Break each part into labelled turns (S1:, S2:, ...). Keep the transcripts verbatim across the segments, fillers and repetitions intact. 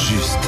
S1: juste.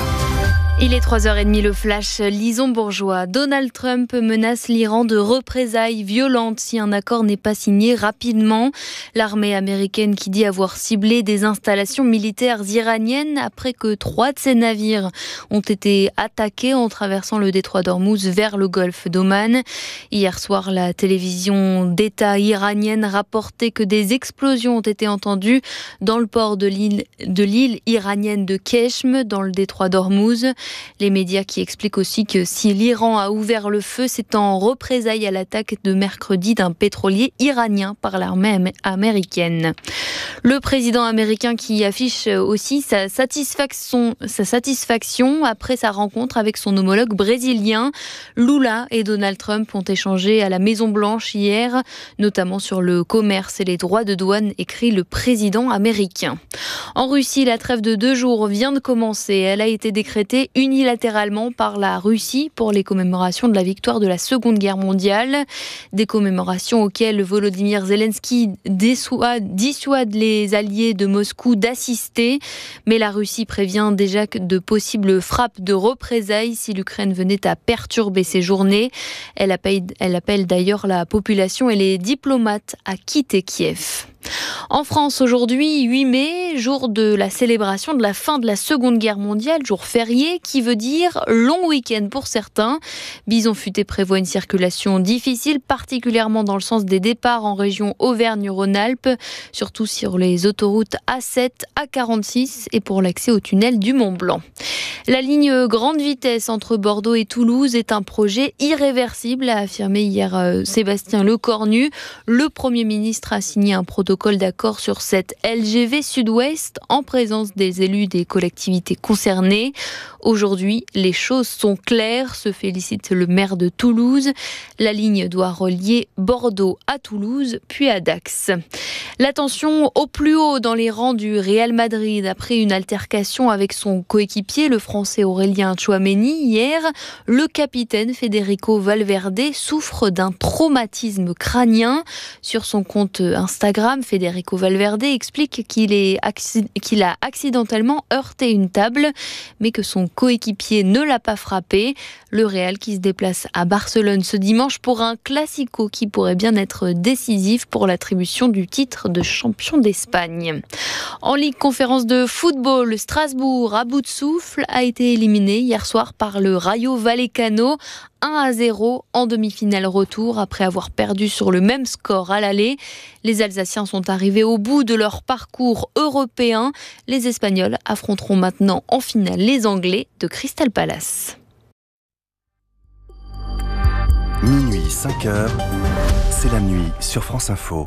S2: Il est trois heures trente, le flash. Lison Bourgeois. Donald Trump menace l'Iran de représailles violentes si un accord n'est pas signé rapidement. L'armée américaine qui dit avoir ciblé des installations militaires iraniennes après que trois de ses navires ont été attaqués en traversant le détroit d'Ormuz vers le golfe d'Oman. Hier soir, la télévision d'État iranienne rapportait que des explosions ont été entendues dans le port de l'île, de l'île iranienne de Keshm, dans le détroit d'Ormuz. Les médias qui expliquent aussi que si l'Iran a ouvert le feu, c'est en représailles à l'attaque de mercredi d'un pétrolier iranien par l'armée américaine. Le président américain qui affiche aussi sa satisfaction, sa satisfaction après sa rencontre avec son homologue brésilien. Lula et Donald Trump ont échangé à la Maison-Blanche hier, notamment sur le commerce et les droits de douane, écrit le président américain. En Russie, la trêve de deux jours vient de commencer. Elle a été décrétée unilatéralement par la Russie pour les commémorations de la victoire de la Seconde Guerre mondiale. Des commémorations auxquelles Volodymyr Zelensky dissuade, dissuade les alliés de Moscou d'assister. Mais la Russie prévient déjà de possibles frappes de représailles si l'Ukraine venait à perturber ces journées. Elle appelle, elle appelle d'ailleurs la population et les diplomates à quitter Kiev. En France, aujourd'hui, huit mai, jour de la célébration de la fin de la Seconde Guerre mondiale, jour férié, qui veut dire long week-end pour certains. Bison Futé prévoit une circulation difficile, particulièrement dans le sens des départs en région Auvergne-Rhône-Alpes, surtout sur les autoroutes A sept, A quarante-six et pour l'accès au tunnel du Mont-Blanc. La ligne grande vitesse entre Bordeaux et Toulouse est un projet irréversible, a affirmé hier euh, Sébastien Lecornu. Le Premier ministre a signé un protocole d'accord sur cette L G V Sud-Ouest en présence des élus des collectivités concernées. Aujourd'hui, les choses sont claires, se félicite le maire de Toulouse. La ligne doit relier Bordeaux à Toulouse, puis à Dax. La tension au plus haut dans les rangs du Real Madrid après une altercation avec son coéquipier, le Français Aurélien Tchouaméni. Hier, le capitaine Federico Valverde souffre d'un traumatisme crânien. Sur son compte Instagram, Federico Valverde explique qu'il, est acc- qu'il a accidentellement heurté une table, mais que son coéquipier ne l'a pas frappé. Le Real qui se déplace à Barcelone ce dimanche pour un classico qui pourrait bien être décisif pour l'attribution du titre de champion d'Espagne. En Ligue conférence de football, Strasbourg, à bout de souffle, a été éliminé hier soir par le Rayo Vallecano. un à zéro en demi-finale retour après avoir perdu sur le même score à l'aller. Les Alsaciens sont arrivés au bout de leur parcours européen. Les Espagnols affronteront maintenant en finale les Anglais de Crystal Palace.
S1: Minuit, cinq heures, c'est la nuit sur France Info.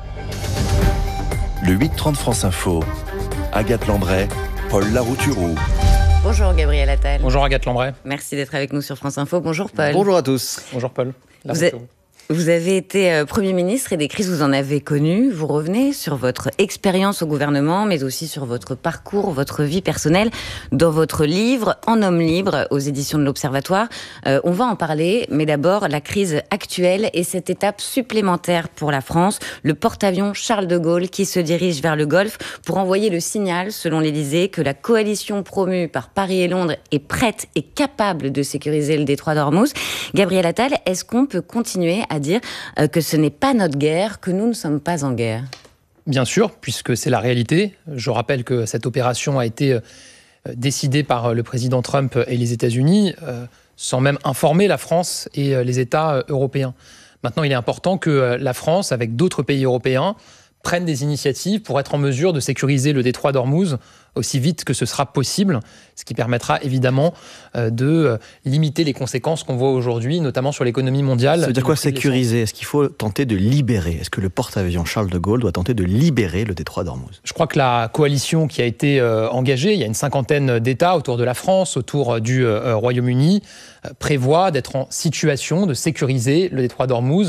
S1: Le huit trente France Info, Agathe Lambray, Paul Larouturou.
S3: Bonjour Gabriel Attal.
S4: Bonjour Agathe Lambray.
S3: Merci d'être avec nous sur France Info. Bonjour Paul.
S5: Bonjour à tous.
S4: Bonjour Paul.
S3: Vous, a... vous avez été euh, Premier ministre et des crises vous en avez connu. Vous revenez sur votre expérience au gouvernement, mais aussi sur votre parcours, votre vie personnelle, dans votre livre « En homme libre » aux éditions de l'Observatoire. Euh, on va en parler, mais d'abord la crise actuelle et cette étape supplémentaire pour la France, le porte-avions Charles de Gaulle qui se dirige vers le Golfe pour envoyer le signal, selon l'Élysée, que la coalition promue par Paris et Londres est prête et capable de sécuriser le détroit d'Ormuz. Gabriel Attal, est-ce qu'on peut continuer à dire que ce n'est pas notre guerre, que nous ne sommes pas en guerre?
S4: Bien sûr, puisque c'est la réalité. Je rappelle que cette opération a été décidée par le président Trump et les États-Unis, sans même informer la France et les États européens. Maintenant, il est important que la France, avec d'autres pays européens, prennent des initiatives pour être en mesure de sécuriser le détroit d'Ormuz aussi vite que ce sera possible, ce qui permettra évidemment euh, de euh, limiter les conséquences qu'on voit aujourd'hui, notamment sur l'économie mondiale.
S5: Ça veut dire quoi sécuriser? Est-ce qu'il faut tenter de libérer? Est-ce que le porte-avions Charles de Gaulle doit tenter de libérer le détroit d'Ormuz?
S4: Je crois que la coalition qui a été euh, engagée, il y a une cinquantaine d'États autour de la France, autour du euh, Royaume-Uni, euh, prévoit d'être en situation de sécuriser le détroit d'Ormuz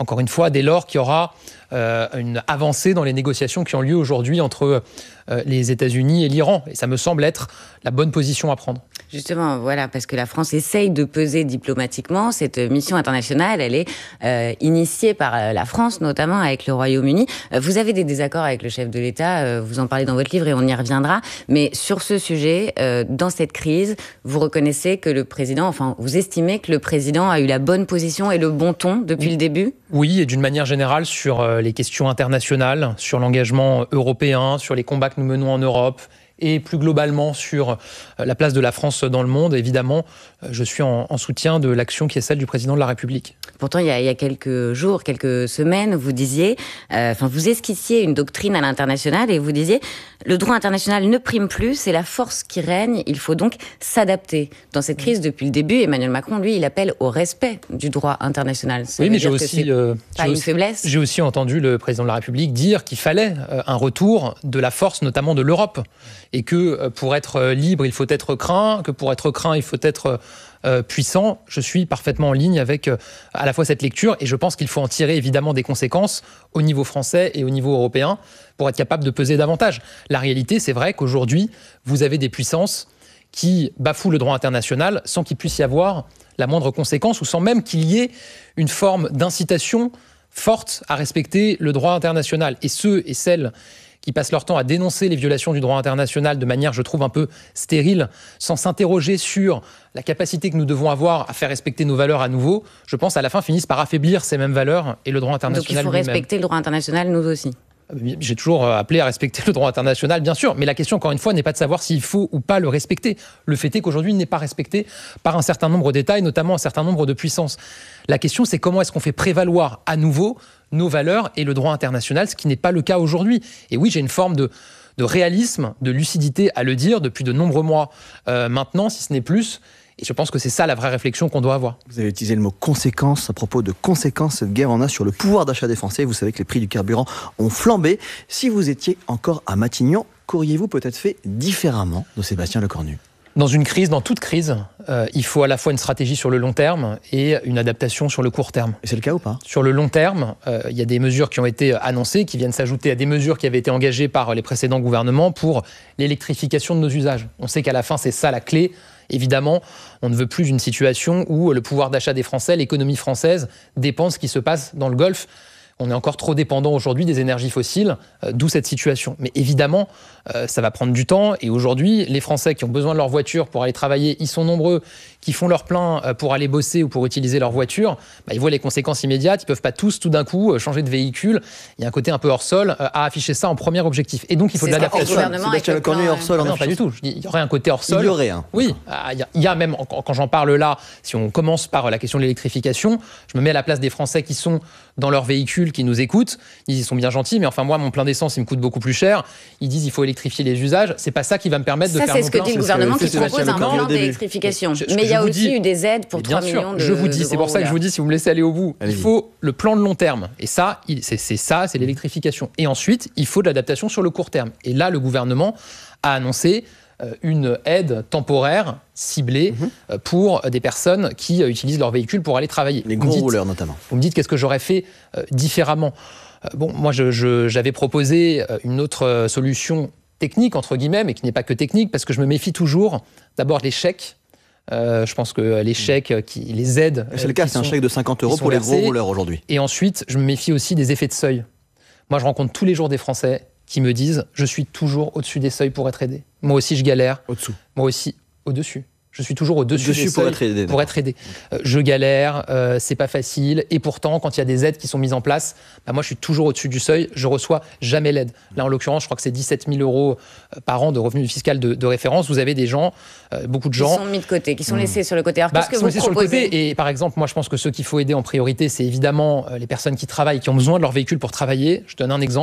S4: encore une fois, dès lors qu'il y aura euh, une avancée dans les négociations qui ont lieu aujourd'hui entre euh, les États-Unis et l'Iran. Et ça me semble être la bonne position à prendre.
S3: Justement, voilà, parce que la France essaye de peser diplomatiquement. Cette mission internationale, elle est euh, initiée par euh, la France, notamment avec le Royaume-Uni. Euh, vous avez des désaccords avec le chef de l'État, euh, vous en parlez dans votre livre et on y reviendra. Mais sur ce sujet, euh, dans cette crise, vous reconnaissez que le président, enfin, vous estimez que le président a eu la bonne position et le bon ton depuis oui. le début ?
S4: Oui, et d'une manière générale sur euh, les questions internationales, sur l'engagement européen, sur les combats que nous menons en Europe, et plus globalement sur la place de la France dans le monde. Évidemment, je suis en, en soutien de l'action qui est celle du président de la République.
S3: Pourtant, il y a, il y a quelques jours, quelques semaines, vous disiez, euh, enfin, vous esquissiez une doctrine à l'international et vous disiez, le droit international ne prime plus, c'est la force qui règne, il faut donc s'adapter. Dans cette crise, depuis le début, Emmanuel Macron, lui, il appelle au respect du droit international. Ça
S4: oui, mais j'ai aussi, euh,
S3: pas
S4: j'ai
S3: une
S4: aussi,
S3: faiblesse.
S4: J'ai aussi entendu le président de la République dire qu'il fallait euh, un retour de la force, notamment de l'Europe. Et que pour être libre, il faut être craint, que pour être craint, il faut être euh, puissant. Je suis parfaitement en ligne avec euh, à la fois cette lecture et je pense qu'il faut en tirer évidemment des conséquences au niveau français et au niveau européen pour être capable de peser davantage. La réalité, c'est vrai qu'aujourd'hui, vous avez des puissances qui bafouent le droit international sans qu'il puisse y avoir la moindre conséquence ou sans même qu'il y ait une forme d'incitation forte à respecter le droit international. Et ceux et celles qui passent leur temps à dénoncer les violations du droit international de manière, je trouve, un peu stérile, sans s'interroger sur la capacité que nous devons avoir à faire respecter nos valeurs à nouveau, je pense à la fin finissent par affaiblir ces mêmes valeurs et le droit international.
S3: Donc il faut respecter le droit international, nous aussi.
S4: J'ai toujours appelé à respecter le droit international, bien sûr, mais la question, encore une fois, n'est pas de savoir s'il faut ou pas le respecter. Le fait est qu'aujourd'hui, il n'est pas respecté par un certain nombre d'États et notamment un certain nombre de puissances. La question, c'est comment est-ce qu'on fait prévaloir à nouveau nos valeurs et le droit international, ce qui n'est pas le cas aujourd'hui. Et oui, j'ai une forme de, de réalisme, de lucidité à le dire depuis de nombreux mois euh, maintenant, si ce n'est plus. Et je pense que c'est ça la vraie réflexion qu'on doit avoir.
S5: Vous avez utilisé le mot conséquence à propos de conséquences. Cette guerre en a sur le pouvoir d'achat des Français. Vous savez que les prix du carburant ont flambé. Si vous étiez encore à Matignon, qu'auriez-vous peut-être fait différemment de Sébastien Lecornu ?
S4: Dans une crise, dans toute crise, euh, il faut à la fois une stratégie sur le long terme et une adaptation sur le court terme.
S5: Et c'est le cas ou pas ?
S4: Sur le long terme, euh, il y a des mesures qui ont été annoncées, qui viennent s'ajouter à des mesures qui avaient été engagées par les précédents gouvernements pour l'électrification de nos usages. On sait qu'à la fin, c'est ça la clé. Évidemment, on ne veut plus d'une situation où le pouvoir d'achat des Français, l'économie française, dépend de ce qui se passe dans le Golfe. On est encore trop dépendant aujourd'hui des énergies fossiles, euh, d'où cette situation. Mais évidemment, euh, ça va prendre du temps. Et aujourd'hui, les Français qui ont besoin de leur voiture pour aller travailler, ils sont nombreux, qui font leur plein euh, pour aller bosser ou pour utiliser leur voiture. Bah, ils voient les conséquences immédiates. Ils ne peuvent pas tous, tout d'un coup, euh, changer de véhicule. Il y a un côté un peu hors sol euh, à afficher ça en premier objectif. Et donc, il faut
S3: c'est
S4: de l'adaptation.
S5: Sébastien Lecornu hors sol.
S4: Ah non, pas du tout. Il y aurait un côté hors sol.
S5: Il y aurait un.
S4: Oui, il y, y a même, quand j'en parle là, si on commence par la question de l'électrification, je me mets à la place des Français qui sont dans leur véhicule, qui nous écoutent. Ils y sont bien gentils, mais enfin moi, mon plein d'essence, il me coûte beaucoup plus cher. Ils disent il faut électrifier les usages. C'est pas ça qui va me permettre de
S3: ça,
S4: faire
S3: mon
S4: plein.
S3: Ça, c'est ce que dit le gouvernement qui propose un plan
S5: début.
S3: d'électrification.
S4: Je, je,
S3: mais il y a aussi
S4: dis,
S3: eu des aides pour trois millions de
S4: je vous dis, c'est pour ça que je vous dis, si vous me laissez aller au bout, Allez-y. Il faut le plan de long terme. Et ça, il, c'est, c'est ça, c'est l'électrification. Et ensuite, il faut de l'adaptation sur le court terme. Et là, le gouvernement a annoncé une aide temporaire ciblée mmh. pour des personnes qui utilisent leur véhicule pour aller travailler.
S5: Les gros dites, rouleurs notamment.
S4: Vous me dites qu'est-ce que j'aurais fait euh, différemment. Euh, bon, moi, je, je, j'avais proposé une autre solution technique, entre guillemets, mais qui n'est pas que technique, parce que je me méfie toujours d'abord des chèques. Euh, je pense que les chèques, qui, les aides...
S5: C'est le cas, c'est un chèque de cinquante euros pour les gros rouleurs aujourd'hui.
S4: Et ensuite, je me méfie aussi des effets de seuil. Moi, je rencontre tous les jours des Français qui me disent « je suis toujours au-dessus des seuils pour être aidé ». Moi aussi, je galère.
S5: Au-dessous.
S4: Moi aussi, au-dessus. Je suis toujours au-dessus
S5: au-dessus
S4: des
S5: pour
S4: seuils
S5: être aidé.
S4: Pour être aidé. Euh, je galère, euh, c'est pas facile. Et pourtant, quand il y a des aides qui sont mises en place, bah moi, je suis toujours au-dessus du seuil. Je reçois jamais l'aide. Là, en l'occurrence, je crois que c'est dix-sept mille euros par an de revenus fiscal de, de référence. Vous avez des gens, euh, beaucoup de gens...
S3: Qui sont mis de côté, qui sont laissés mmh. sur le côté. Alors,
S4: bah,
S3: qu'est-ce que
S4: sont
S3: vous
S4: laissés
S3: proposez
S4: sur le côté. Et par exemple, moi, je pense que ceux qu'il faut aider en priorité, c'est évidemment euh, les personnes qui travaillent, qui ont besoin de leur véhicule pour travailler. Je donne un exemple.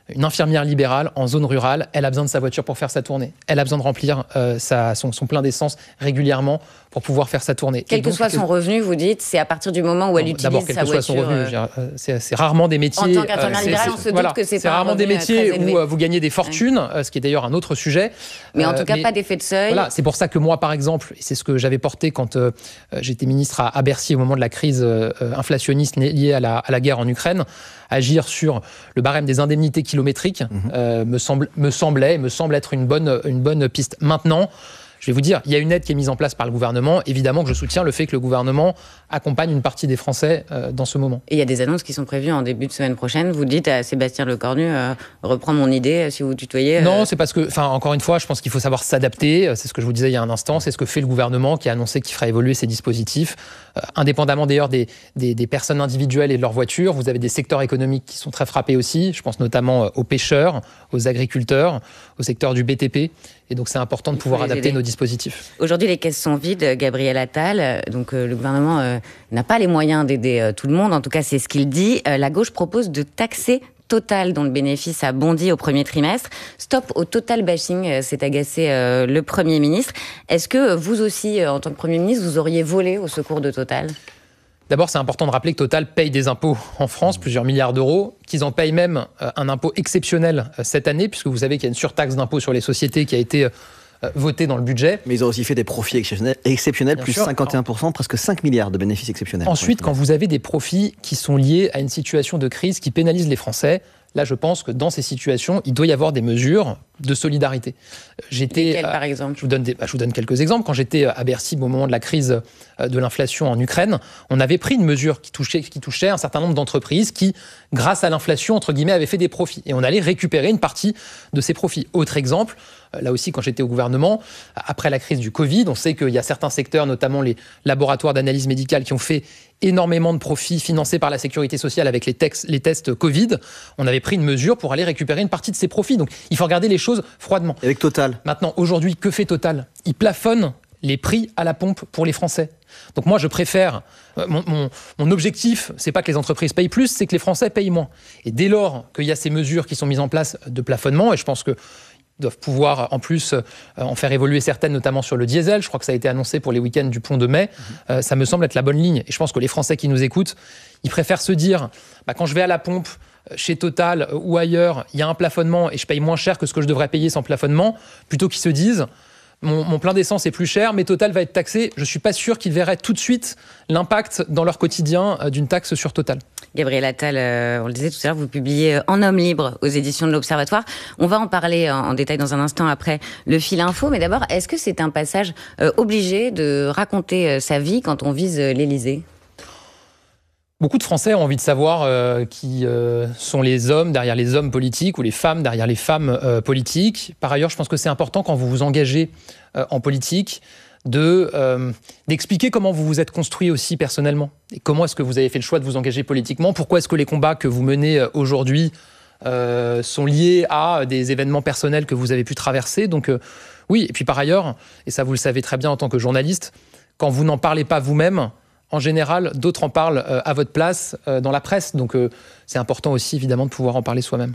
S4: Une infirmière libérale en zone rurale, elle a besoin de sa voiture pour faire sa tournée. Elle a besoin de remplir euh, sa, son, son plein d'essence régulièrement pour pouvoir faire sa tournée.
S3: Quel que soit son revenu, vous dites, c'est à partir du moment où elle utilise sa voiture.
S4: D'abord, quel que soit son revenu. Euh... C'est, c'est rarement des métiers.
S3: En tant qu'infirmière euh, libérale, on se doute voilà, que c'est,
S4: c'est
S3: pas
S4: rarement des métiers où euh, vous gagnez des fortunes,
S3: ouais.
S4: euh, ce qui est d'ailleurs un autre sujet.
S3: Mais en tout cas,
S4: mais,
S3: pas d'effet de seuil.
S4: Voilà, c'est pour ça que moi, par exemple, et c'est ce que j'avais porté quand euh, j'étais ministre à, à Bercy au moment de la crise euh, inflationniste liée à la, à la guerre en Ukraine, agir sur le barème des indemnités kilométriques mmh. euh, me, semble, me semblait, me semble être une bonne, une bonne piste. Maintenant, je vais vous dire, il y a une aide qui est mise en place par le gouvernement. Évidemment que je soutiens le fait que le gouvernement accompagne une partie des Français euh, dans ce moment.
S3: Et il y a des annonces qui sont prévues en début de semaine prochaine. Vous dites à Sébastien Lecornu, euh, reprends mon idée, si vous tutoyez. Euh...
S4: Non, c'est parce que, enfin, encore une fois, je pense qu'il faut savoir s'adapter. C'est ce que je vous disais il y a un instant. C'est ce que fait le gouvernement qui a annoncé qu'il fera évoluer ses dispositifs. Euh, indépendamment d'ailleurs des, des, des personnes individuelles et de leurs voitures, vous avez des secteurs économiques qui sont très frappés aussi. Je pense notamment aux pêcheurs, aux agriculteurs, au secteur du B T P. Et donc, c'est important de pouvoir adapter nos dispositifs.
S3: Aujourd'hui, les caisses sont vides, Gabriel Attal. Donc, euh, le gouvernement euh, n'a pas les moyens d'aider euh, tout le monde. En tout cas, c'est ce qu'il dit. Euh, la gauche propose de taxer Total, dont le bénéfice a bondi au premier trimestre. Stop au Total bashing, euh, s'est agacé euh, le Premier ministre. Est-ce que vous aussi, euh, en tant que Premier ministre, vous auriez volé au secours de Total ?
S4: D'abord, c'est important de rappeler que Total paye des impôts en France, plusieurs milliards d'euros, qu'ils en payent même un impôt exceptionnel cette année, puisque vous savez qu'il y a une surtaxe d'impôt sur les sociétés qui a été votée dans le budget.
S5: Mais ils ont aussi fait des profits exceptionnels, exceptionnels plus sûr. cinquante et un pour cent, presque cinq milliards de bénéfices exceptionnels.
S4: Ensuite, quand vous avez des profits qui sont liés à une situation de crise qui pénalise les Français, là, je pense que dans ces situations, il doit y avoir des mesures de solidarité.
S3: J'étais, Lesquelles, par exemple ?
S4: Je vous donne des, bah, je vous donne quelques exemples. Quand j'étais à Bercy au moment de la crise de l'inflation en Ukraine, on avait pris une mesure qui touchait, qui touchait un certain nombre d'entreprises qui, grâce à l'inflation, entre guillemets, avaient fait des profits. Et on allait récupérer une partie de ces profits. Autre exemple, là aussi, quand j'étais au gouvernement, après la crise du Covid, on sait qu'il y a certains secteurs, notamment les laboratoires d'analyse médicale, qui ont fait énormément de profits financés par la sécurité sociale avec les, tex- les tests Covid. On avait pris une mesure pour aller récupérer une partie de ces profits. Donc, il faut regarder les choses froidement.
S5: Et avec Total.
S4: Maintenant, aujourd'hui, que fait Total ? Il plafonne les prix à la pompe pour les Français. Donc moi, je préfère... Mon, mon, mon objectif, c'est pas que les entreprises payent plus, c'est que les Français payent moins. Et dès lors qu'il y a ces mesures qui sont mises en place de plafonnement, et je pense que doivent pouvoir en plus euh, en faire évoluer certaines, notamment sur le diesel. Je crois que ça a été annoncé pour les week-ends du pont de mai. Mmh. Euh, ça me semble être la bonne ligne. Et je pense que les Français qui nous écoutent, ils préfèrent se dire, bah, quand je vais à la pompe, chez Total ou ailleurs, il y a un plafonnement et je paye moins cher que ce que je devrais payer sans plafonnement, plutôt qu'ils se disent, mon, mon plein d'essence est plus cher, mais Total va être taxé. Je ne suis pas sûr qu'ils verraient tout de suite l'impact dans leur quotidien d'une taxe sur Total.
S3: Gabriel Attal, euh, on le disait tout à l'heure, vous publiez En homme libre aux éditions de l'Observatoire. On va en parler en, en détail dans un instant après le fil info. Mais d'abord, est-ce que c'est un passage euh, obligé de raconter euh, sa vie quand on vise euh, l'Élysée ?
S4: Beaucoup de Français ont envie de savoir euh, qui euh, sont les hommes derrière les hommes politiques ou les femmes derrière les femmes euh, politiques. Par ailleurs, je pense que c'est important quand vous vous engagez euh, en politique de, euh, d'expliquer comment vous vous êtes construit aussi personnellement. Et comment est-ce que vous avez fait le choix de vous engager politiquement ? Pourquoi est-ce que les combats que vous menez aujourd'hui euh, sont liés à des événements personnels que vous avez pu traverser ? Donc euh, oui, et puis par ailleurs, et ça vous le savez très bien en tant que journaliste, quand vous n'en parlez pas vous-même, en général, d'autres en parlent euh, à votre place euh, dans la presse. Donc, euh, c'est important aussi, évidemment, de pouvoir en parler soi-même.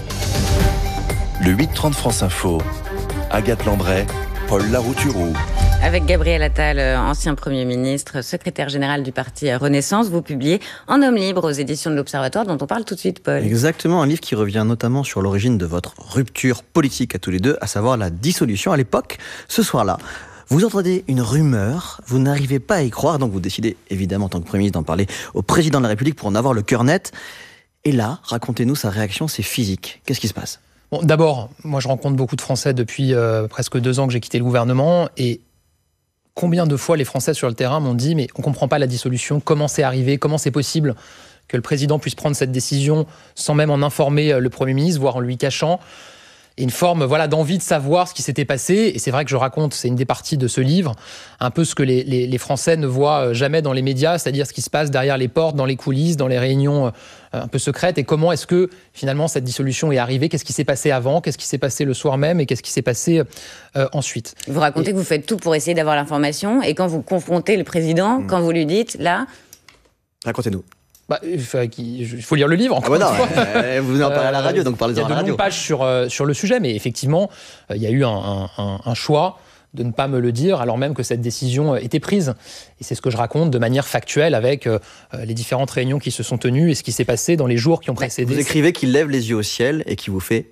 S1: Le huit trente France Info. Agathe Lambray, Paul Larouturou.
S3: Avec Gabriel Attal, ancien Premier ministre, secrétaire général du parti Renaissance, vous publiez En homme libre aux éditions de l'Observatoire, dont on parle tout de suite, Paul.
S5: Exactement, un livre qui revient notamment sur l'origine de votre rupture politique à tous les deux, à savoir la dissolution à l'époque. Ce soir-là, vous entendez une rumeur, vous n'arrivez pas à y croire, donc vous décidez évidemment en tant que Premier ministre d'en parler au président de la République pour en avoir le cœur net. Et là, racontez-nous sa réaction, c'est physique. Qu'est-ce qui se passe ?
S4: Bon, d'abord, moi je rencontre beaucoup de Français depuis euh, presque deux ans que j'ai quitté le gouvernement, et combien de fois les Français sur le terrain m'ont dit « mais on ne comprend pas la dissolution, comment c'est arrivé, comment c'est possible que le président puisse prendre cette décision sans même en informer le Premier ministre, voire en lui cachant ?» Et une forme voilà, d'envie de savoir ce qui s'était passé. Et c'est vrai que je raconte, c'est une des parties de ce livre, un peu ce que les, les, les Français ne voient jamais dans les médias, c'est-à-dire ce qui se passe derrière les portes, dans les coulisses, dans les réunions un peu secrètes. Et comment est-ce que finalement cette dissolution est arrivée ? Qu'est-ce qui s'est passé avant ? Qu'est-ce qui s'est passé le soir même ? Et qu'est-ce qui s'est passé euh, ensuite ?
S3: Vous racontez et... que vous faites tout pour essayer d'avoir l'information. Et quand vous confrontez le président, mmh. quand vous lui dites, là...
S5: Racontez-nous.
S4: Bah, il faut lire le livre, encore
S5: ah bah
S4: une
S5: non,
S4: fois.
S5: Euh, vous en parlez à la radio, donc parlez-en à la radio.
S4: Il y a de longues pages sur, euh, sur le sujet, mais effectivement, euh, il y a eu un, un, un choix de ne pas me le dire, alors même que cette décision était prise. Et c'est ce que je raconte de manière factuelle avec euh, les différentes réunions qui se sont tenues et ce qui s'est passé dans les jours qui ont précédé.
S5: Vous écrivez qu'il lève les yeux au ciel et qu'il vous fait...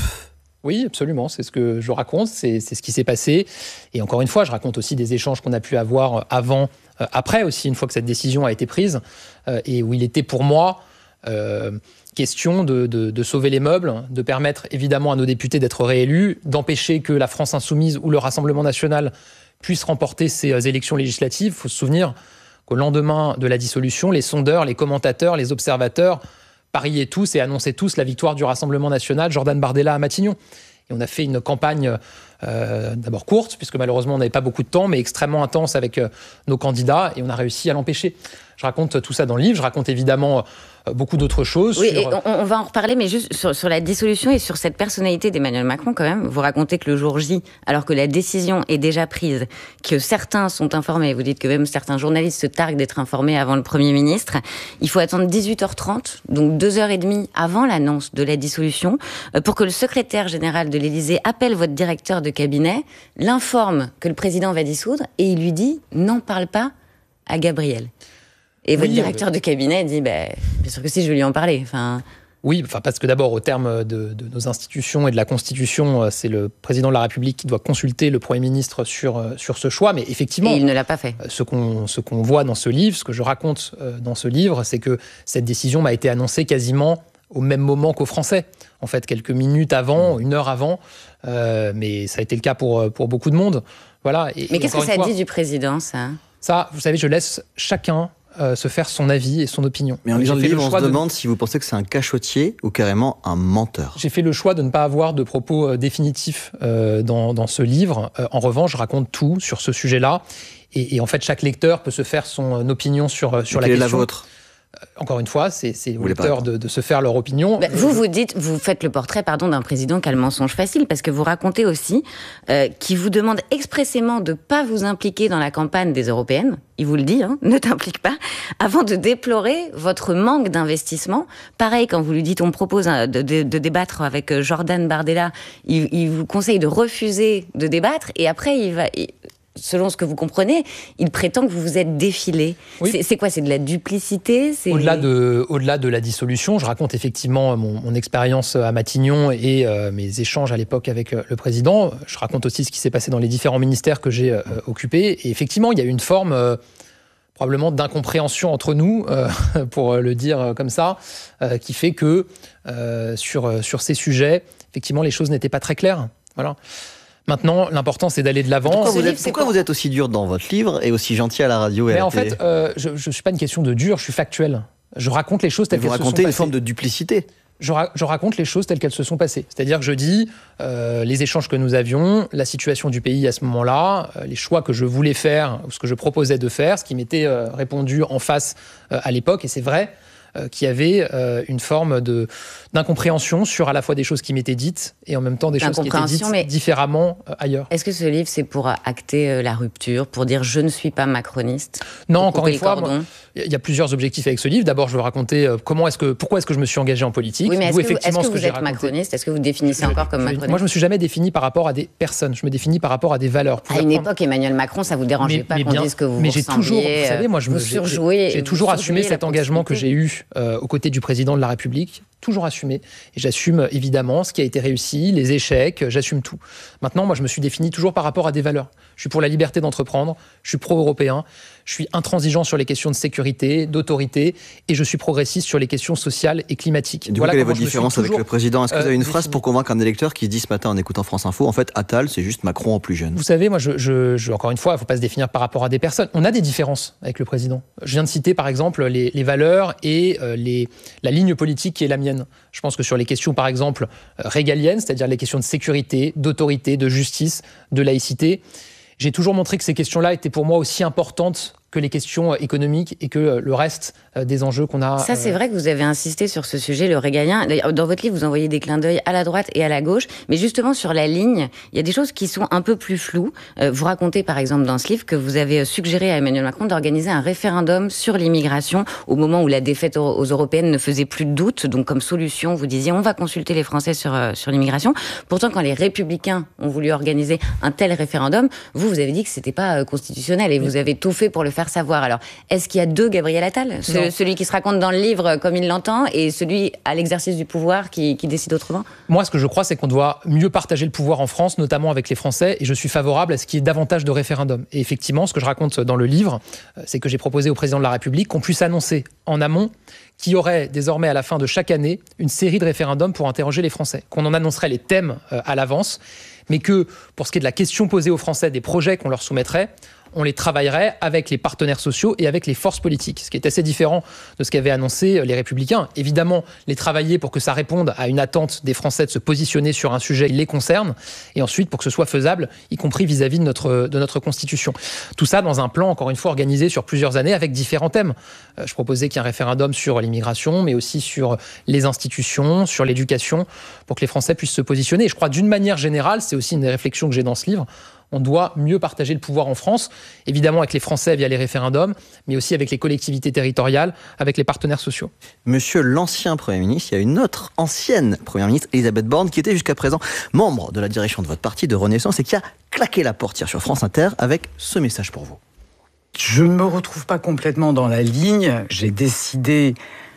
S4: Oui, absolument, c'est ce que je raconte, c'est, c'est ce qui s'est passé. Et encore une fois, je raconte aussi des échanges qu'on a pu avoir avant, euh, après aussi, une fois que cette décision a été prise, euh, et où il était pour moi euh, question de, de, de sauver les meubles, de permettre évidemment à nos députés d'être réélus, d'empêcher que la France insoumise ou le Rassemblement national puissent remporter ces élections législatives. Il faut se souvenir qu'au lendemain de la dissolution, les sondeurs, les commentateurs, les observateurs pariaient tous et annonçaient tous la victoire du Rassemblement national, Jordan Bardella à Matignon. Et on a fait une campagne euh, d'abord courte, puisque malheureusement on n'avait pas beaucoup de temps, mais extrêmement intense avec euh, nos candidats, et on a réussi à l'empêcher. Je raconte tout ça dans le livre, je raconte évidemment euh, beaucoup d'autres choses.
S3: Oui,
S4: sur...
S3: et on, on va en reparler, mais juste sur, sur la dissolution et sur cette personnalité d'Emmanuel Macron quand même. Vous racontez que le jour J, alors que la décision est déjà prise, que certains sont informés, vous dites que même certains journalistes se targuent d'être informés avant le Premier ministre, il faut attendre dix-huit heures trente, donc deux heures trente avant l'annonce de la dissolution, pour que le secrétaire général de l'Élysée appelle votre directeur de cabinet, l'informe que le président va dissoudre, et il lui dit « n'en parle pas à Gabriel ». Et votre oui, directeur euh... de cabinet dit bah, « bien sûr que si, je vais lui en parler ». Enfin...
S4: Oui, enfin, parce que d'abord, au terme de, de nos institutions et de la Constitution, c'est le président de la République qui doit consulter le Premier ministre sur, sur ce choix. Mais effectivement,
S3: et il ne l'a pas fait.
S4: Ce qu'on, ce qu'on voit dans ce livre, ce que je raconte dans ce livre, c'est que cette décision m'a été annoncée quasiment au même moment qu'aux Français. En fait, quelques minutes avant, une heure avant. Euh, mais ça a été le cas pour, pour beaucoup de monde. Voilà. Et,
S3: mais
S4: et
S3: qu'est-ce que ça
S4: fois,
S3: dit du président, ça ?
S4: Ça, vous savez, je laisse chacun Euh, se faire son avis et son opinion.
S5: Mais en lisant le livre,
S4: le
S5: on se
S4: de...
S5: demande si vous pensez que c'est un cachotier ou carrément un menteur.
S4: J'ai fait le choix de ne pas avoir de propos euh, définitifs euh, dans, dans ce livre. Euh, en revanche, je raconte tout sur ce sujet-là. Et, et en fait, chaque lecteur peut se faire son opinion sur, sur la question.
S5: Quelle est la vôtre ?
S4: Encore une fois, c'est, c'est aux lecteurs de, de se faire leur opinion.
S3: Bah, vous, vous dites, vous faites le portrait, pardon, d'un président qui a le mensonge facile, parce que vous racontez aussi euh, qu'il vous demande expressément de ne pas vous impliquer dans la campagne des européennes. Il vous le dit, hein, ne t'implique pas, avant de déplorer votre manque d'investissement. Pareil, quand vous lui dites, on propose de, de, de débattre avec Jordan Bardella, il, il vous conseille de refuser de débattre, et après, il va... Il, selon ce que vous comprenez, il prétend que vous vous êtes défilé. Oui. C'est, c'est quoi ? C'est de la duplicité ? c'est...
S4: Au-delà de, au-delà de la dissolution, je raconte effectivement mon, mon expérience à Matignon et euh, mes échanges à l'époque avec euh, le président. Je raconte aussi ce qui s'est passé dans les différents ministères que j'ai euh, occupés. Et effectivement, il y a eu une forme euh, probablement d'incompréhension entre nous, euh, pour le dire comme ça, euh, qui fait que euh, sur, sur ces sujets, effectivement, les choses n'étaient pas très claires. Voilà. Maintenant, l'important, c'est d'aller de l'avant.
S5: Pourquoi, vous êtes, pourquoi vous êtes aussi dur dans votre livre et aussi gentil à la radio et
S4: Mais
S5: à la
S4: en
S5: télé ?
S4: fait, euh, je ne suis pas une question de dur, je suis factuel. Je raconte les choses telles qu'elles se sont passées.
S5: Vous racontez une forme de duplicité.
S4: Je, ra- je raconte les choses telles qu'elles se sont passées. C'est-à-dire que je dis euh, les échanges que nous avions, la situation du pays à ce moment-là, euh, les choix que je voulais faire, ou ce que je proposais de faire, ce qui m'était euh, répondu en face euh, à l'époque. Et c'est vrai euh, qu'il y avait euh, une forme de, d'incompréhension sur à la fois des choses qui m'étaient dites et en même temps des choses qui étaient dites mais différemment euh, ailleurs.
S3: Est-ce que ce livre, c'est pour acter euh, la rupture, pour dire je ne suis pas macroniste ?
S4: Non, encore une fois, il y a plusieurs objectifs avec ce livre. D'abord, je veux raconter euh, comment est-ce que, pourquoi est-ce que je me suis engagé en politique.
S3: Oui, mais est-ce, que, vous, est-ce que
S4: ce
S3: vous
S4: que
S3: êtes macroniste ? Est-ce que vous définissez encore comme macroniste ?
S4: Moi, je me suis jamais défini par rapport à des personnes. Je me définis par rapport à des valeurs.
S3: À une époque, Emmanuel Macron, ça vous dérangeait mais, pas mais qu'on bien, dise que vous
S4: mais
S3: vous
S4: j'ai toujours, vous savez, moi, je me,
S3: j'ai,
S4: j'ai, j'ai toujours assumé cet engagement que j'ai eu euh, aux côtés du président de la République. Toujours assumé. Et j'assume évidemment ce qui a été réussi, les échecs, j'assume tout. Maintenant, moi, je me suis défini toujours par rapport à des valeurs. Je suis pour la liberté d'entreprendre, je suis pro-européen, je suis intransigeant sur les questions de sécurité, d'autorité, et je suis progressiste sur les questions sociales et climatiques.
S5: Et du
S4: voilà
S5: coup, quelle est votre différence avec le président ? Est-ce que vous avez une euh, phrase pour convaincre un électeur qui dit ce matin en écoutant France Info, en fait, Attal, c'est juste Macron en plus jeune ?
S4: Vous savez, moi, je, je, je, encore une fois, il ne faut pas se définir par rapport à des personnes. On a des différences avec le président. Je viens de citer, par exemple, les, les valeurs et euh, les, la ligne politique qui est la mienne. Je pense que sur les questions, par exemple, régaliennes, c'est-à-dire les questions de sécurité, d'autorité, de justice, de laïcité, j'ai toujours montré que ces questions-là étaient pour moi aussi importantes que les questions économiques et que le reste des enjeux qu'on a.
S3: Ça, c'est vrai que vous avez insisté sur ce sujet, le régalien. Dans votre livre, vous envoyez des clins d'œil à la droite et à la gauche, mais justement sur la ligne, il y a des choses qui sont un peu plus floues. Vous racontez par exemple dans ce livre que vous avez suggéré à Emmanuel Macron d'organiser un référendum sur l'immigration au moment où la défaite aux européennes ne faisait plus de doute. Donc comme solution, vous disiez on va consulter les Français sur, sur l'immigration. Pourtant, quand les Républicains ont voulu organiser un tel référendum, vous, vous avez dit que c'était pas constitutionnel et vous avez tout fait pour le faire savoir. Alors, est-ce qu'il y a deux Gabriel Attal ? Ce, celui qui se raconte dans le livre comme il l'entend et celui à l'exercice du pouvoir qui, qui décide autrement ?
S4: Moi, ce que je crois, c'est qu'on doit mieux partager le pouvoir en France, notamment avec les Français, et je suis favorable à ce qu'il y ait davantage de référendums. Et effectivement, ce que je raconte dans le livre, c'est que j'ai proposé au président de la République qu'on puisse annoncer en amont qu'il y aurait désormais à la fin de chaque année une série de référendums pour interroger les Français, qu'on en annoncerait les thèmes à l'avance, mais que pour ce qui est de la question posée aux Français, des projets qu'on leur soumettrait, on les travaillerait avec les partenaires sociaux et avec les forces politiques, ce qui est assez différent de ce qu'avaient annoncé les Républicains. Évidemment, les travailler pour que ça réponde à une attente des Français de se positionner sur un sujet qui les concerne, et ensuite pour que ce soit faisable, y compris vis-à-vis de notre, de notre Constitution. Tout ça dans un plan, encore une fois, organisé sur plusieurs années avec différents thèmes. Je proposais qu'il y ait un référendum sur l'immigration, mais aussi sur les institutions, sur l'éducation, pour que les Français puissent se positionner. Et je crois d'une manière générale, c'est aussi une des réflexions que j'ai dans ce livre, on doit mieux partager le pouvoir en France, évidemment avec les Français via les référendums, mais aussi avec les collectivités territoriales, avec les partenaires sociaux.
S5: Monsieur l'ancien Premier ministre, il y a une autre ancienne Première ministre, Elisabeth Borne, qui était jusqu'à présent membre de la direction de votre parti de Renaissance et qui a claqué la portière sur France Inter avec ce message pour vous.
S6: Je ne me retrouve pas complètement dans la ligne. J'ai décidé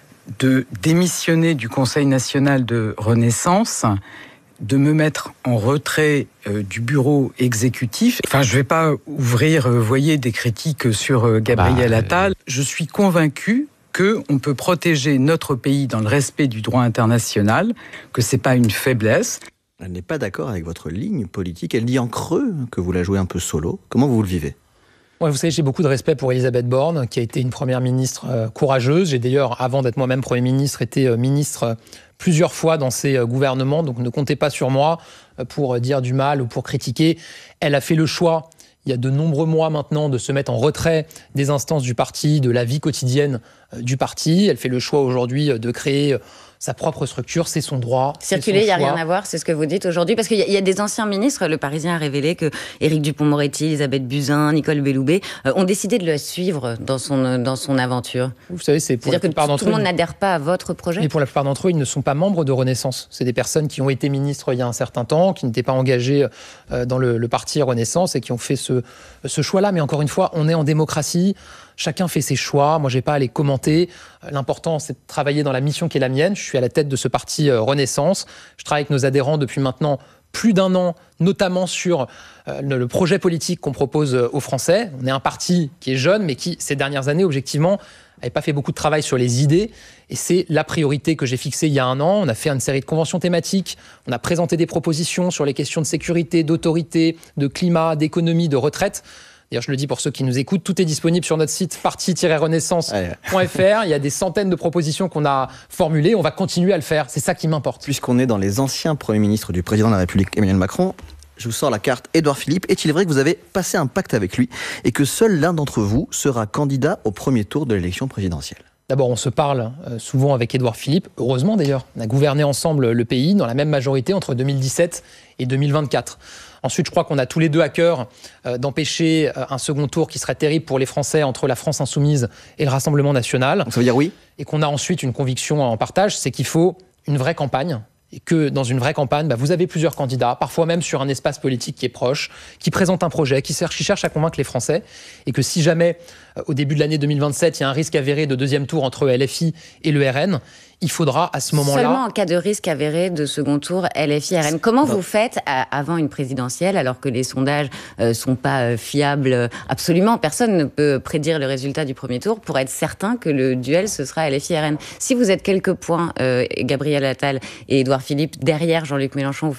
S6: de démissionner du Conseil national de Renaissance, de me mettre en retrait euh, du bureau exécutif. Enfin, je ne vais pas ouvrir, euh, voyez, des critiques sur euh, Gabriel bah, Attal. Je suis convaincu qu'on peut protéger notre pays dans le respect du droit international, que ce n'est pas une faiblesse.
S5: Elle n'est pas d'accord avec votre ligne politique. Elle dit en creux que vous la jouez un peu solo. Comment vous le vivez ?
S4: Ouais, vous savez, j'ai beaucoup de respect pour Elisabeth Borne, qui a été une première ministre euh, courageuse. J'ai d'ailleurs, avant d'être moi-même Premier ministre, été euh, ministre euh, plusieurs fois dans ces euh, gouvernements. Donc ne comptez pas sur moi euh, pour dire du mal ou pour critiquer. Elle a fait le choix, il y a de nombreux mois maintenant, de se mettre en retrait des instances du parti, de la vie quotidienne euh, du parti. Elle fait le choix aujourd'hui euh, de créer euh, sa propre structure, c'est son droit.
S3: Circuler, il n'y a rien à voir, c'est ce que vous dites aujourd'hui. Parce qu'il y, y a des anciens ministres, le Parisien a révélé que Éric Dupond-Moretti, Elisabeth Buzyn, Nicole Belloubet euh, ont décidé de le suivre dans son, dans son aventure.
S4: Vous savez, c'est pour
S3: C'est-à-dire que tout le monde n'adhère pas à votre projet.
S4: Mais pour la plupart d'entre eux, ils ne sont pas membres de Renaissance. C'est des personnes qui ont été ministres il y a un certain temps, qui n'étaient pas engagées dans le, le parti Renaissance et qui ont fait ce, ce choix-là. Mais encore une fois, on est en démocratie. Chacun fait ses choix. Moi, j'ai pas à les commenter. L'important, c'est de travailler dans la mission qui est la mienne. Je suis à la tête de ce parti Renaissance. Je travaille avec nos adhérents depuis maintenant plus d'un an, notamment sur le projet politique qu'on propose aux Français. On est un parti qui est jeune, mais qui, ces dernières années, objectivement, n'avait pas fait beaucoup de travail sur les idées. Et c'est la priorité que j'ai fixée il y a un an. On a fait une série de conventions thématiques. On a présenté des propositions sur les questions de sécurité, d'autorité, de climat, d'économie, de retraite. D'ailleurs, je le dis pour ceux qui nous écoutent, tout est disponible sur notre site parti tiret renaissance point f r. Il y a des centaines de propositions qu'on a formulées. On va continuer à le faire. C'est ça qui m'importe.
S5: Puisqu'on est dans les anciens premiers ministres du président de la République, Emmanuel Macron, je vous sors la carte Édouard Philippe. Est-il vrai que vous avez passé un pacte avec lui et que seul l'un d'entre vous sera candidat au premier tour de l'élection présidentielle ?
S4: D'abord, on se parle souvent avec Édouard Philippe. Heureusement d'ailleurs, on a gouverné ensemble le pays dans la même majorité entre deux mille dix-sept et deux mille vingt-quatre. Ensuite, je crois qu'on a tous les deux à cœur euh, d'empêcher euh, un second tour qui serait terrible pour les Français entre la France insoumise et le Rassemblement national.
S5: Donc ça veut dire oui ?
S4: Et qu'on a ensuite une conviction en partage, c'est qu'il faut une vraie campagne. Et que dans une vraie campagne, bah, vous avez plusieurs candidats, parfois même sur un espace politique qui est proche, qui présente un projet, qui cherche, qui cherche à convaincre les Français. Et que si jamais, euh, au début de l'année deux mille vingt-sept, il y a un risque avéré de deuxième tour entre L F I et le R N, il faudra à ce moment-là...
S3: Seulement en cas de risque avéré de second tour L F I R N. Comment non. vous faites à, avant une présidentielle, alors que les sondages ne euh, sont pas euh, fiables absolument, personne ne peut prédire le résultat du premier tour, pour être certain que le duel, ce sera L F I R N. Si vous êtes quelques points, euh, Gabriel Attal et Édouard Philippe, derrière Jean-Luc Mélenchon, vous faites comment ?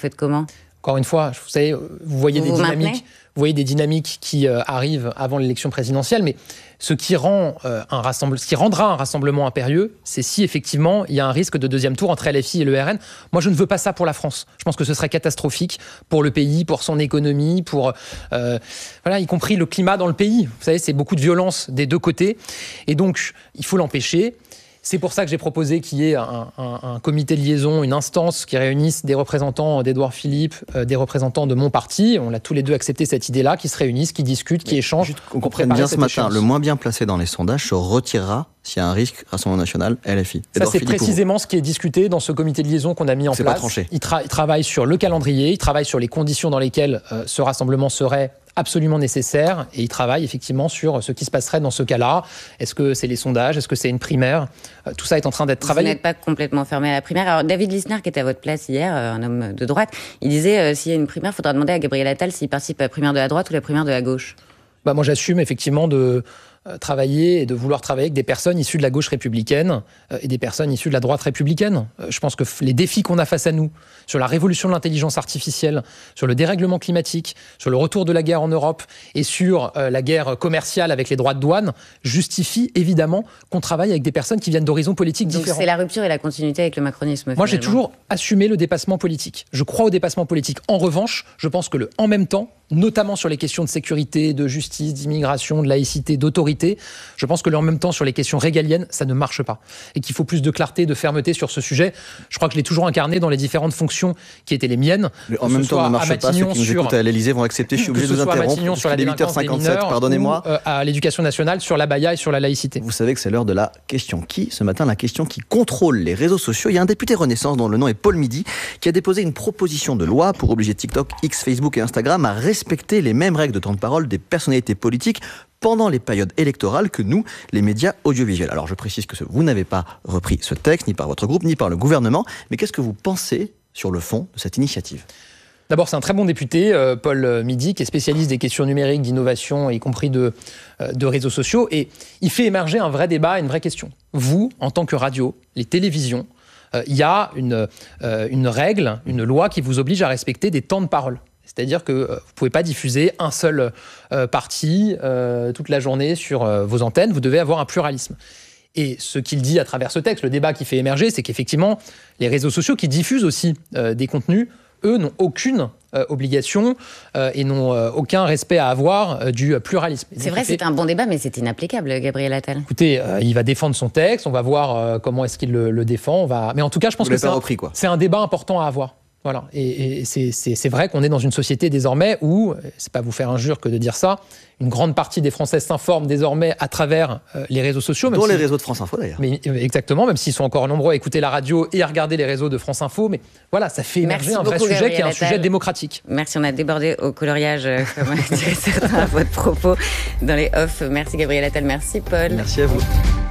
S4: Encore une fois, vous savez, vous voyez
S3: vous
S4: des
S3: vous
S4: dynamiques,
S3: maintenez
S4: vous voyez des dynamiques qui euh, arrivent avant l'élection présidentielle, mais ce qui rend euh, un rassemble, ce qui rendra un rassemblement impérieux, c'est si effectivement il y a un risque de deuxième tour entre L F I et le R N. Moi, je ne veux pas ça pour la France. Je pense que ce serait catastrophique pour le pays, pour son économie, pour euh, voilà, y compris le climat dans le pays. Vous savez, c'est beaucoup de violence des deux côtés, et donc il faut l'empêcher. C'est pour ça que j'ai proposé qu'il y ait un, un, un comité de liaison, une instance qui réunisse des représentants d'Édouard Philippe, euh, des représentants de mon parti. On a tous les deux accepté cette idée-là, qui se réunissent, qui discutent, qui échangent.
S5: Juste qu'on comprenne bien ce matin, échéance. Le moins bien placé dans les sondages se retirera s'il y a un risque Rassemblement National, L F I.
S4: Ça, c'est Philippe précisément ce qui est discuté dans ce comité de liaison qu'on a mis en
S5: c'est
S4: place.
S5: Pas tranché.
S4: Il, tra- il travaille sur le calendrier, il travaille sur les conditions dans lesquelles euh, ce rassemblement serait absolument nécessaire, et il travaille effectivement sur ce qui se passerait dans ce cas-là. Est-ce que c'est les sondages? Est-ce que c'est une primaire? euh, Tout ça est en train d'être travaillé.
S3: Vous n'êtes pas complètement fermé à la primaire. Alors, David Lisnard, qui était à votre place hier, euh, un homme de droite, il disait euh, s'il y a une primaire, il faudra demander à Gabriel Attal s'il participe à la primaire de la droite ou la primaire de la gauche.
S4: Bah, moi, j'assume effectivement de euh, travailler et de vouloir travailler avec des personnes issues de la gauche républicaine euh, et des personnes issues de la droite républicaine. Euh, je pense que f- les défis qu'on a face à nous, sur la révolution de l'intelligence artificielle, sur le dérèglement climatique, sur le retour de la guerre en Europe et sur euh, la guerre commerciale avec les droits de douane, justifient évidemment qu'on travaille avec des personnes qui viennent d'horizons politiques
S3: Donc
S4: différents.
S3: c'est la rupture et la continuité avec le macronisme.
S4: Moi, j'ai
S3: finalement.
S4: toujours assumé le dépassement politique. Je crois au dépassement politique. En revanche, je pense que le en même temps, notamment sur les questions de sécurité, de justice, d'immigration, de laïcité, d'autorité, je pense que le en même temps sur les questions régaliennes, ça ne marche pas. Et qu'il faut plus de clarté, de fermeté sur ce sujet. Je crois que je l'ai toujours incarné dans les différentes fonctions qui étaient les miennes.
S5: Le en même temps ne marche pas. Ceux qui nous
S4: sur,
S5: écoutent à l'Élysée vont accepter. Je suis obligé de vous interrompre.
S4: Sur la
S5: Il est huit heures cinquante-sept, pardonnez-moi.
S4: Ou, euh, à l'éducation nationale, sur l'abaya et sur la laïcité.
S5: Vous savez que c'est l'heure de la question qui, ce matin, la question qui contrôle les réseaux sociaux. Il y a un député Renaissance dont le nom est Paul Midi qui a déposé une proposition de loi pour obliger TikTok, X, Facebook et Instagram à respecter les mêmes règles de temps de parole des personnalités politiques pendant les périodes électorales que nous, les médias audiovisuels. Alors je précise que vous n'avez pas repris ce texte, ni par votre groupe, ni par le gouvernement, mais qu'est-ce que vous pensez sur le fond de cette initiative ?
S4: D'abord, c'est un très bon député, euh, Paul Midi, qui est spécialiste des questions numériques, d'innovation, y compris de, euh, de réseaux sociaux. Et il fait émerger un vrai débat, une vraie question. Vous, en tant que radio, les télévisions, il euh, y a une, euh, une règle, une loi qui vous oblige à respecter des temps de parole. C'est-à-dire que euh, vous ne pouvez pas diffuser un seul euh, parti euh, toute la journée sur euh, vos antennes. Vous devez avoir un pluralisme. Et ce qu'il dit à travers ce texte, le débat qui fait émerger, c'est qu'effectivement, les réseaux sociaux qui diffusent aussi euh, des contenus, eux, n'ont aucune euh, obligation euh, et n'ont euh, aucun respect à avoir euh, du pluralisme. Et
S3: c'est vrai, fait... c'est un bon débat, mais c'est inapplicable, Gabriel Attal.
S4: Écoutez, euh, il va défendre son texte, on va voir euh, comment est-ce qu'il le, le défend. On va... Mais en tout cas, je pense
S5: Vous
S4: que c'est,
S5: repris,
S4: un,
S5: quoi.
S4: c'est un débat important à avoir. Voilà. Et, et c'est, c'est, c'est vrai qu'on est dans une société désormais où, c'est pas vous faire injure que de dire ça, une grande partie des Français s'informent désormais à travers euh, les réseaux sociaux.
S5: Dont
S4: si,
S5: les réseaux de France Info d'ailleurs.
S4: Mais, exactement, même s'ils sont encore nombreux à écouter la radio et à regarder les réseaux de France Info. Mais voilà, ça fait émerger un vrai sujet Gabriel qui est un Attal. Sujet démocratique.
S3: Merci, on a débordé au coloriage, euh, comme diraient certains à votre propos dans les off. Merci Gabriel Attal, merci Paul.
S5: Merci à vous.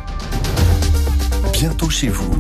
S1: Bientôt chez vous.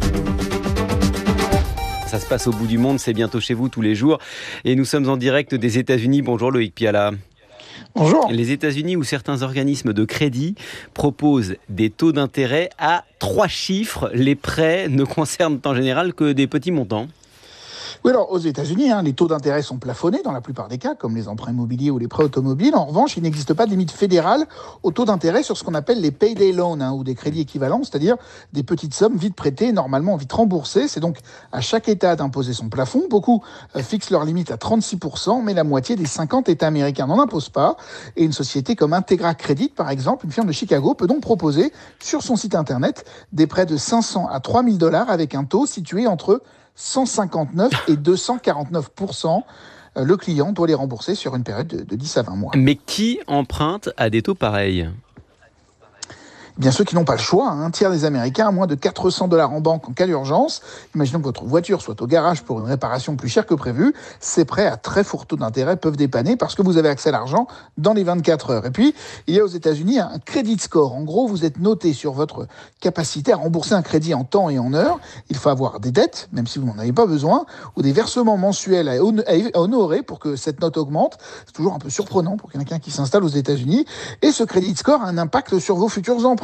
S7: Ça se passe au bout du monde, c'est bientôt chez vous tous les jours. Et nous sommes en direct des États-Unis. Bonjour Loïc Piala.
S8: Bonjour.
S7: Les États-Unis, où certains organismes de crédit proposent des taux d'intérêt à trois chiffres. Les prêts ne concernent en général que des petits montants.
S8: Oui, alors aux États-Unis, hein, les taux d'intérêt sont plafonnés dans la plupart des cas, comme les emprunts immobiliers ou les prêts automobiles. En revanche, il n'existe pas de limite fédérale au taux d'intérêt sur ce qu'on appelle les payday loans, hein, ou des crédits équivalents, c'est-à-dire des petites sommes vite prêtées, normalement vite remboursées. C'est donc à chaque État d'imposer son plafond. Beaucoup euh, fixent leur limite à trente-six pour cent, mais la moitié des cinquante États américains n'en imposent pas. Et une société comme Integra Credit, par exemple, une firme de Chicago, peut donc proposer sur son site internet des prêts de cinq cents à trois mille dollars avec un taux situé entre cent cinquante-neuf et deux cent quarante-neuf pour cent. Le client doit les rembourser sur une période de dix à vingt mois.
S7: Mais qui emprunte à des taux pareils ?
S8: Bien ceux qui n'ont pas le choix, un tiers des Américains a moins de quatre cents dollars en banque en cas d'urgence. Imaginons que votre voiture soit au garage pour une réparation plus chère que prévu. Ces prêts à très fort taux d'intérêt peuvent dépanner parce que vous avez accès à l'argent dans les vingt-quatre heures. Et puis, il y a aux États-Unis un credit score. En gros, vous êtes noté sur votre capacité à rembourser un crédit en temps et en heure. Il faut avoir des dettes, même si vous n'en avez pas besoin, ou des versements mensuels à honorer pour que cette note augmente. C'est toujours un peu surprenant pour quelqu'un qui s'installe aux États-Unis. Et ce credit score a un impact sur vos futurs emprunts.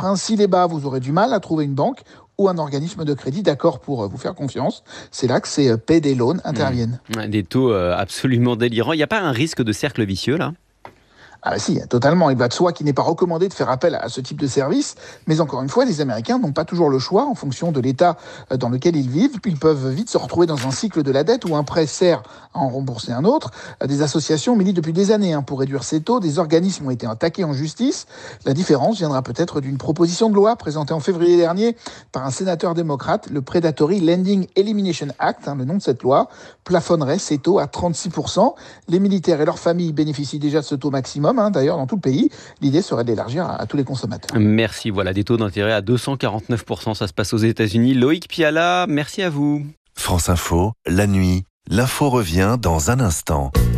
S8: chiffre, hein. S'il est bas, vous aurez du mal à trouver une banque ou un organisme de crédit d'accord pour vous faire confiance. C'est là que ces payday loans interviennent.
S7: Mmh. Des taux absolument délirants. Il n'y a pas un risque de cercle vicieux là ?
S8: Ah si, totalement. Il va de soi qu'il n'est pas recommandé de faire appel à ce type de service. Mais encore une fois, les Américains n'ont pas toujours le choix en fonction de l'état dans lequel ils vivent. Puis ils peuvent vite se retrouver dans un cycle de la dette où un prêt sert à en rembourser un autre. Des associations militent depuis des années hein, pour réduire ces taux. Des organismes ont été attaqués en justice. La différence viendra peut-être d'une proposition de loi présentée en février dernier par un sénateur démocrate. Le Predatory Lending Elimination Act, hein, le nom de cette loi, plafonnerait ces taux à trente-six pour cent. Les militaires et leurs familles bénéficient déjà de ce taux maximum. D'ailleurs, dans tout le pays, l'idée serait d'élargir à, à tous les consommateurs.
S7: Merci. Voilà, des taux d'intérêt à deux cent quarante-neuf pour cent. Ça se passe aux États-Unis. Loïc Piala, merci à vous.
S1: France Info, la nuit, l'info revient dans un instant.